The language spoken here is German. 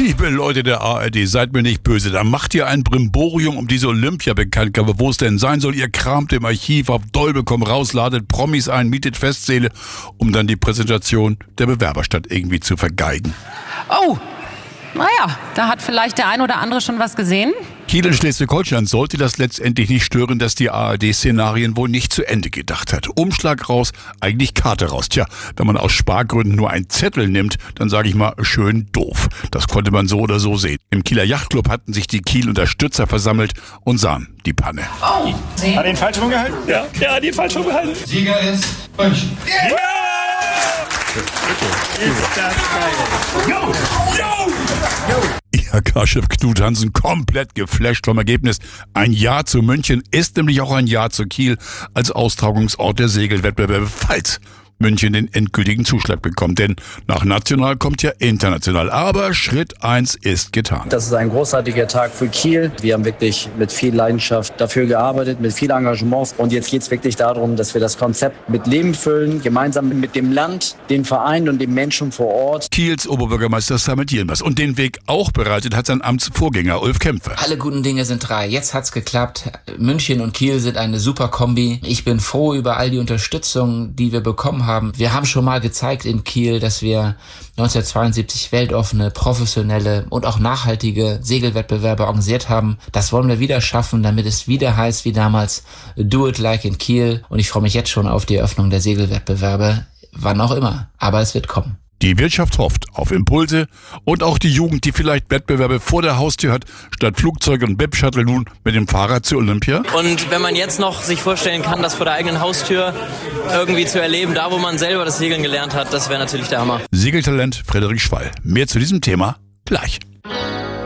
Liebe Leute der ARD, seid mir nicht böse. Da macht ihr ein Brimborium um diese Olympia-Bekanntgabe, wo es denn sein soll. Ihr kramt im Archiv auf Dolbe.com raus, ladet Promis ein, mietet Festsäle, um dann die Präsentation der Bewerberstadt irgendwie zu vergeigen. Oh, naja, da hat vielleicht der ein oder andere schon was gesehen. Kiel in Schleswig-Holstein sollte das letztendlich nicht stören, dass die ARD-Szenarien wohl nicht zu Ende gedacht hat. Umschlag raus, eigentlich Karte raus. Tja, wenn man aus Spargründen nur einen Zettel nimmt, dann sage ich mal, schön doof. Das konnte man so oder so sehen. Im Kieler Yachtclub hatten sich die Kiel-Unterstützer versammelt und sahen die Panne. Oh, hat den Fallschirm gehalten? Ja, den Fallschirm gehalten. Sieger ist München. Ja! Ist das geil. Yo! IHK-Chef Knut Hansen komplett geflasht vom Ergebnis. Ein Ja zu München ist nämlich auch ein Ja zu Kiel als Austragungsort der Segelwettbewerbe, falls München den endgültigen Zuschlag bekommt. Denn nach national kommt ja international. Aber Schritt 1 ist getan. Das ist ein großartiger Tag für Kiel. Wir haben wirklich mit viel Leidenschaft dafür gearbeitet, mit viel Engagement. Und jetzt geht es wirklich darum, dass wir das Konzept mit Leben füllen, gemeinsam mit dem Land, den Vereinen und den Menschen vor Ort. Kiels Oberbürgermeister Samet Yilmaz. Und den Weg auch bereitet hat sein Amtsvorgänger Ulf Kämpfer. Alle guten Dinge sind 3. Jetzt hat's geklappt. München und Kiel sind eine super Kombi. Ich bin froh über all die Unterstützung, die wir bekommen haben. Wir haben schon mal gezeigt in Kiel, dass wir 1972 weltoffene, professionelle und auch nachhaltige Segelwettbewerbe organisiert haben. Das wollen wir wieder schaffen, damit es wieder heißt wie damals Do it like in Kiel. Und ich freue mich jetzt schon auf die Eröffnung der Segelwettbewerbe, wann auch immer. Aber es wird kommen. Die Wirtschaft hofft auf Impulse und auch die Jugend, die vielleicht Wettbewerbe vor der Haustür hat, statt Flugzeug und Bib-Shuttle nun mit dem Fahrrad zur Olympia. Und wenn man jetzt noch sich vorstellen kann, das vor der eigenen Haustür irgendwie zu erleben, da wo man selber das Segeln gelernt hat, das wäre natürlich der Hammer. Segeltalent Frederik Schwall. Mehr zu diesem Thema gleich.